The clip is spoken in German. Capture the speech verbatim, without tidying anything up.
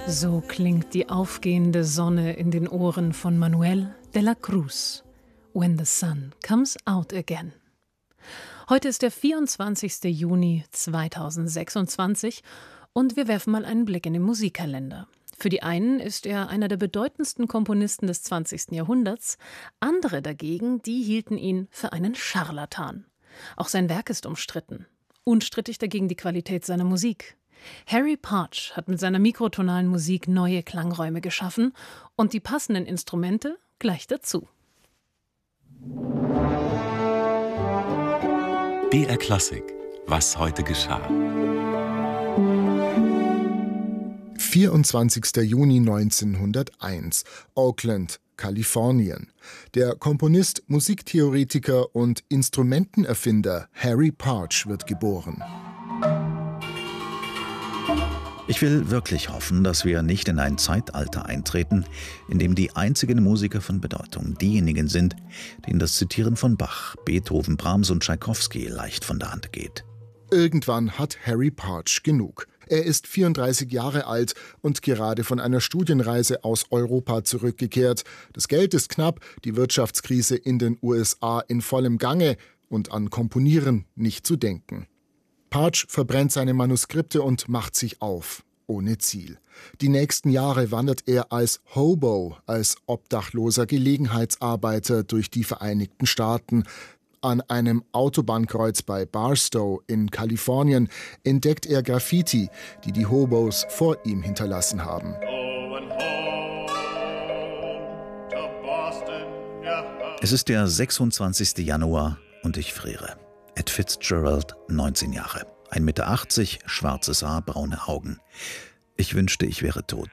So klingt die aufgehende Sonne in den Ohren von Manuel de la Cruz. When the sun comes out again. Heute ist der vierundzwanzigste Juni zweitausendsechsundzwanzig und wir werfen mal einen Blick in den Musikkalender. Für die einen ist er einer der bedeutendsten Komponisten des zwanzigsten Jahrhunderts, andere dagegen, die hielten ihn für einen Scharlatan. Auch sein Werk ist umstritten. Unstrittig dagegen die Qualität seiner Musik. Harry Partch hat mit seiner mikrotonalen Musik neue Klangräume geschaffen und die passenden Instrumente gleich dazu. B R Klassik. Was heute geschah. vierundzwanzigster Juni neunzehnhunderteins, Oakland, Kalifornien. Der Komponist, Musiktheoretiker und Instrumentenerfinder Harry Partch wird geboren. Ich will wirklich hoffen, dass wir nicht in ein Zeitalter eintreten, in dem die einzigen Musiker von Bedeutung diejenigen sind, denen das Zitieren von Bach, Beethoven, Brahms und Tschaikowski leicht von der Hand geht. Irgendwann hat Harry Partch genug. Er ist vierunddreißig Jahre alt und gerade von einer Studienreise aus Europa zurückgekehrt. Das Geld ist knapp, die Wirtschaftskrise in den U S A in vollem Gange und an Komponieren nicht zu denken. Partch verbrennt seine Manuskripte und macht sich auf, ohne Ziel. Die nächsten Jahre wandert er als Hobo, als obdachloser Gelegenheitsarbeiter durch die Vereinigten Staaten. An einem Autobahnkreuz bei Barstow in Kalifornien entdeckt er Graffiti, die die Hobos vor ihm hinterlassen haben. Es ist der sechsundzwanzigste Januar und ich friere. Ed Fitzgerald, neunzehn Jahre. ein Meter achtzig, schwarzes Haar, braune Augen. Ich wünschte, ich wäre tot.